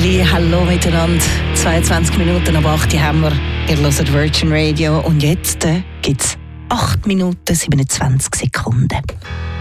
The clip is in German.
Halli, hallo miteinander. 22 Minuten ab 8 Uhr haben wir. Ihr hört Virgin Radio und jetzt gibt es 8 Minuten 27 Sekunden.